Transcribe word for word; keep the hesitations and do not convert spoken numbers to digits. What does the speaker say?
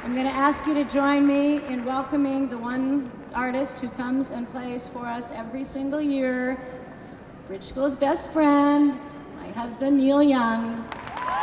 I'm going to ask you to join me in welcoming the one artist who comes and plays for us every single year, Bridge School's best friend, my husband, Neil Young.